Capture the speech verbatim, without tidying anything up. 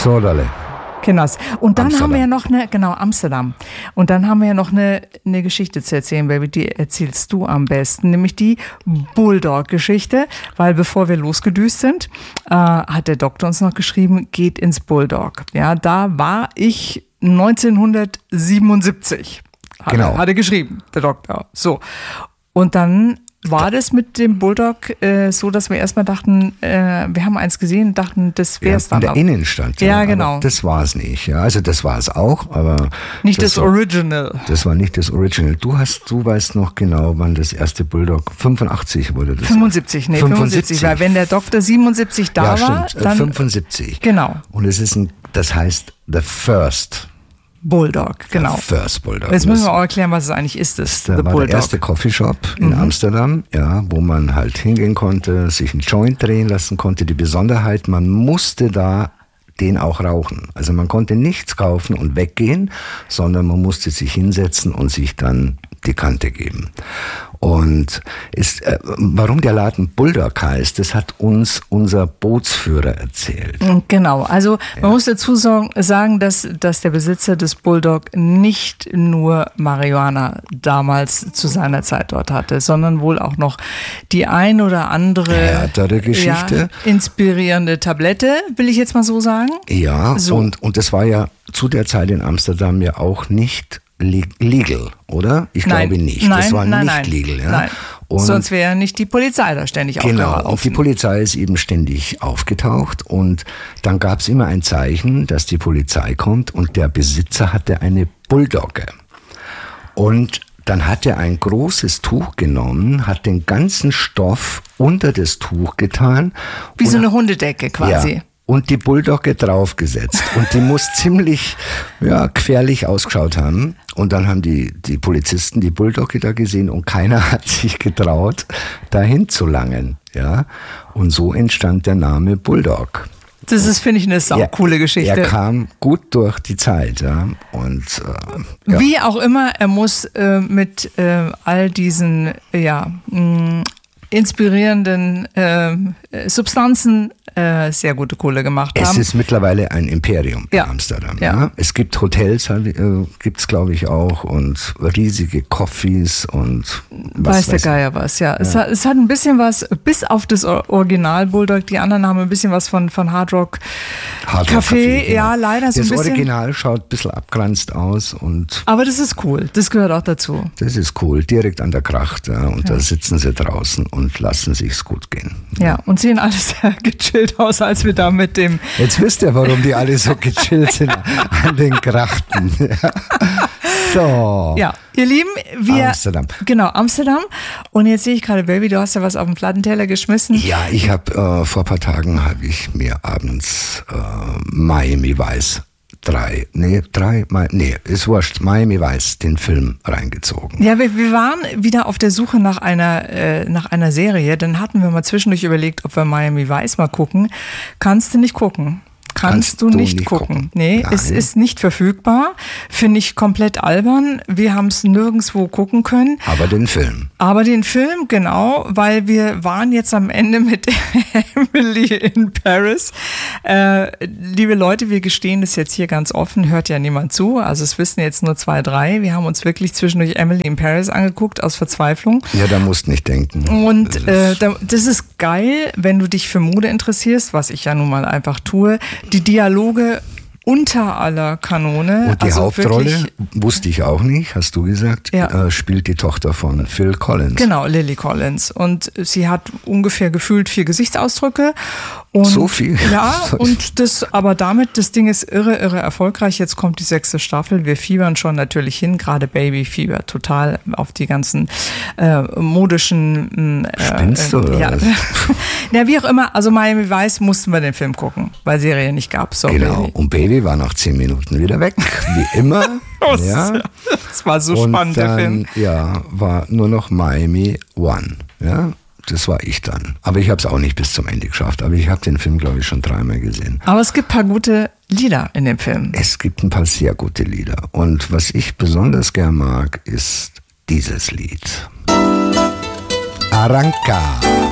Sodale. Genau. Und dann Amsterdam. haben wir ja noch eine, genau, Amsterdam. Und dann haben wir ja noch eine, eine Geschichte zu erzählen, Baby, die erzählst du am besten, nämlich die Bulldog-Geschichte, weil bevor wir losgedüst sind, äh, hat der Doktor uns noch geschrieben, geht ins Bulldog. Ja, da war ich neunzehnhundertsiebenundsiebzig. Hat, Genau. Hat er geschrieben, der Doktor. So. Und dann war das mit dem Bulldog äh, so, dass wir erstmal dachten, äh, wir haben eins gesehen und dachten, das wäre es Ja, dann in der auch. Innenstadt. Ja, aber genau. Das war es nicht. Ja. Also das war es auch, aber Nicht das, war, Original. Das war nicht das Original. Du hast, du weißt noch genau, wann das erste Bulldog, fünfundachtzig wurde das. fünfundsiebzig, nee, fünfundsiebzig, weil wenn der Doktor siebenundsiebzig da ja, war, stimmt, dann fünfundsiebzig. Genau. Und es ist ein, das heißt the first. Bulldog, genau. The first Bulldog. Jetzt müssen wir Das- auch erklären, was es eigentlich ist, das Da The war Bulldog. der erste Coffeeshop in Mhm. Amsterdam, ja, wo man halt hingehen konnte, sich einen Joint drehen lassen konnte. Die Besonderheit, man musste da den auch rauchen. Also man konnte nichts kaufen und weggehen, sondern man musste sich hinsetzen und sich dann die Kante geben. Und ist, äh, warum der Laden Bulldog heißt, das hat uns unser Bootsführer erzählt. Genau, also man muss dazu sagen- sagen, dass, dass der Besitzer des Bulldog nicht nur Marihuana damals zu seiner Zeit dort hatte, sondern wohl auch noch die ein oder andere Härtere Geschichte. Ja, inspirierende Tablette, will ich jetzt mal so sagen. Ja, So. und, und das war ja zu der Zeit in Amsterdam ja auch nicht le- legal, oder? Ich Nein, glaube nicht. nein, das war nein, nicht nein, legal. Ja? nein. Und Sonst wäre ja nicht die Polizei da ständig Genau, aufgelaufen. und die Polizei ist eben ständig aufgetaucht und dann gab es immer ein Zeichen, dass die Polizei kommt und der Besitzer hatte eine Bulldogge. Und dann hat er ein großes Tuch genommen, hat den ganzen Stoff unter das Tuch getan. Wie und so eine Hundedecke quasi. Ja, und die Bulldogge draufgesetzt. Und die muss ziemlich ja, gefährlich ausgeschaut haben. Und dann haben die, die Polizisten die Bulldogge da gesehen und keiner hat sich getraut, dahin zu langen. Ja? Und so entstand der Name Bulldog. Das ist, finde ich, eine saucoole Geschichte. Er kam gut durch die Zeit. Ja? Und, äh, ja. Wie auch immer, er muss äh, mit äh, all diesen ja, mh, inspirierenden äh, Substanzen äh, sehr gute Kohle gemacht Es haben. ist mittlerweile ein Imperium Ja. in Amsterdam. Ja. Ja. Es gibt Hotels, äh, gibt es glaube ich auch, und riesige Coffees und was Weiß der weiß ich. Geier was, ja. Es, hat, es hat ein bisschen was, bis auf das Original Bulldog, die anderen haben ein bisschen was von, von Hard Rock Hard Rock Café, ja, leider so Das ein bisschen. Original schaut ein bisschen abgranzt aus und Aber das ist cool, das gehört auch dazu. das ist cool, direkt an der Kracht. Ja, und da sitzen sie draußen und lassen sich's gut gehen. Ja, und sehen alle sehr gechillt aus, als wir da mit dem Jetzt wisst ihr, warum die alle so gechillt sind an den Krachten. So. Ja, ihr Lieben, wir... Amsterdam. Genau, Amsterdam. Und jetzt sehe ich gerade, Baby, du hast ja was auf den Plattenteller geschmissen. Ja, ich habe äh, vor ein paar Tagen habe ich mir abends äh, Miami Vice drei, nee, drei, Mi- nee, ist wurscht, Miami Vice, den Film reingezogen. Ja, wir, wir waren wieder auf der Suche nach einer, äh, nach einer Serie. Dann hatten wir mal zwischendurch überlegt, ob wir Miami Vice mal gucken. Kannst du nicht gucken. Kannst, Kannst du du nicht, nicht gucken. gucken. Nee, Nein. es ist nicht verfügbar. Finde ich komplett albern. Wir haben es nirgendwo gucken können. Aber den Film. Aber den Film, genau, weil wir waren jetzt am Ende mit Emily in Paris. Äh, liebe Leute, wir gestehen das jetzt hier ganz offen, hört ja niemand zu. Also es wissen jetzt nur zwei, drei. Wir haben uns wirklich zwischendurch Emily in Paris angeguckt, aus Verzweiflung. Ja, da musst nicht denken. Und äh, da, das ist geil, wenn du dich für Mode interessierst, was ich ja nun mal einfach tue. Die Dialoge unter aller Kanone. Und die also Hauptrolle, wirklich, wusste ich auch nicht, hast du gesagt, Ja. äh, spielt die Tochter von Phil Collins. Genau, Lily Collins. Und sie hat ungefähr gefühlt vier Gesichtsausdrücke. Und, So viel? Ja, und das, aber damit, das Ding ist irre, irre erfolgreich. Jetzt kommt die sechste Staffel. Wir fiebern schon natürlich hin, gerade Baby Fieber, total auf die ganzen äh, modischen. Äh, Spinnst du, oder ja. was? Ja, wie auch immer. Also Miami Vice mussten wir den Film gucken, weil Serie nicht gab. So, Genau, Baby. und Baby war nach zehn Minuten wieder weg, wie immer. Oh, ja. Das war so Und spannend, dann, der Film. ja, war nur noch Miami One. Ja, das war ich dann. Aber ich habe es auch nicht bis zum Ende geschafft. Aber ich habe den Film, glaube ich, schon dreimal gesehen. Aber es gibt ein paar gute Lieder in dem Film. Es gibt ein paar sehr gute Lieder. Und was ich besonders gern mag, ist dieses Lied. Arranca.